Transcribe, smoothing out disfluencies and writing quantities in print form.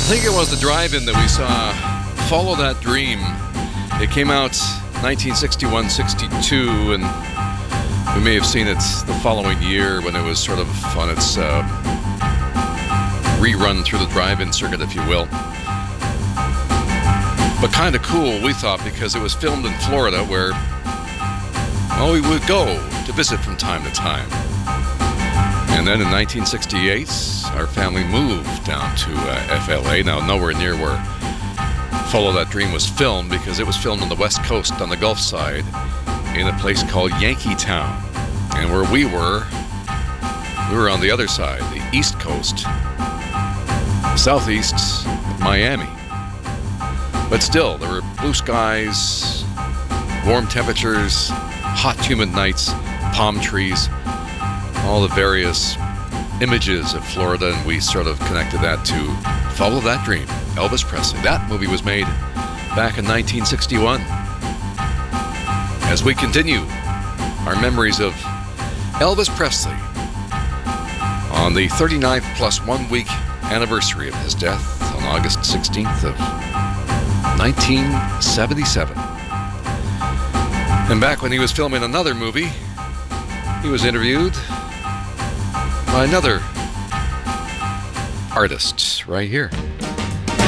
think it was the drive-in that we saw Follow That Dream. It came out 1961-62, and we may have seen it the following year when it was sort of on its rerun through the drive-in circuit, if you will. But kind of cool, we thought, because it was filmed in Florida, where, well, we would go to visit from time to time. And then in 1968, our family moved down to FLA. Now, nowhere near where Follow That Dream was filmed, because it was filmed on the West Coast, on the Gulf side, in a place called Yankeetown. And where we were on the other side, the East Coast, southeast of Miami. But still, there were blue skies, warm temperatures, hot, humid nights, palm trees, all the various images of Florida, and we sort of connected that to Follow That Dream, Elvis Presley. That movie was made back in 1961. As we continue our memories of Elvis Presley on the 39th plus 1 week anniversary of his death on August 16th of 1977. And back when he was filming another movie, he was interviewed by another artist right here.